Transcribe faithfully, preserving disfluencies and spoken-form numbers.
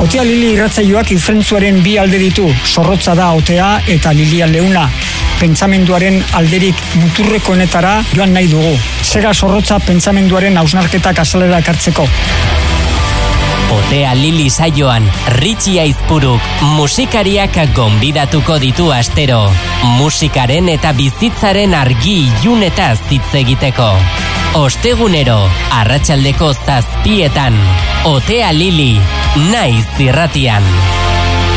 Otea Lili irratsaioak ifrentzuaren bi alde ditu, zorrotza da otea eta Lilia leuna. Pentsamenduaren alderik muturrekoenetara joan nahi dugu. Zega zorrotza pentsamenduaren hausnarketak azalera ekartzeko. Otea Lili saioan, Ritxi Aizpuruk musikariak gonbidatuko ditu astero. Musikaren eta bizitzaren argi ilunetaz hitz egiteko. Ostegunero, arratsaldeko zazpietan. Otea Lili, naiz irratian.